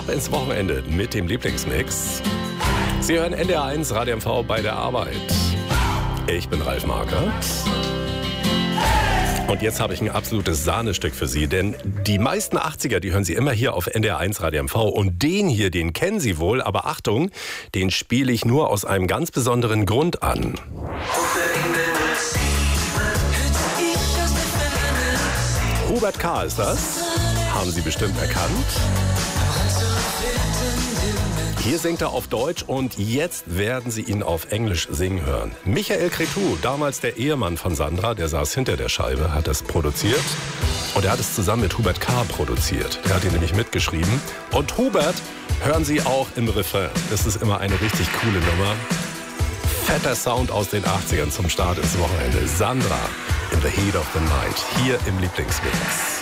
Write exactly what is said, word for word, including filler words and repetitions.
Ab ins Wochenende mit dem Lieblingsmix. Sie hören N D R eins Radio M V bei der Arbeit. Ich bin Ralf Markert. Und jetzt habe ich ein absolutes Sahnestück für Sie, denn die meisten achtziger, die hören Sie immer hier auf N D R eins Radio M V. Und den hier, den kennen Sie wohl, aber Achtung, den spiele ich nur aus einem ganz besonderen Grund an. Hubert K. ist das, haben Sie bestimmt erkannt. Hier singt er auf Deutsch und jetzt werden Sie ihn auf Englisch singen hören. Michael Cretu, damals der Ehemann von Sandra, der saß hinter der Scheibe, hat das produziert. Und er hat es zusammen mit Hubert K. produziert. Der hat ihn nämlich mitgeschrieben. Und Hubert hören Sie auch im Refrain. Das ist immer eine richtig coole Nummer. Fetter Sound aus den achtzigern zum Start ins Wochenende. Sandra in the Heat of the Night, hier im Lieblingsmix.